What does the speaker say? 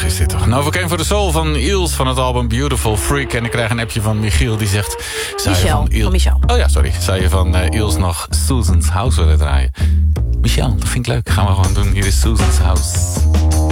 is dit toch. Novocaine for the Soul van Eels van het album Beautiful Freak. En ik krijg een appje van Michiel die zegt... Michel. Oh ja, sorry. Zou je van Eels nog Susan's House willen draaien? Michel, dat vind ik leuk. Gaan we gewoon doen. Hier is Susan's House.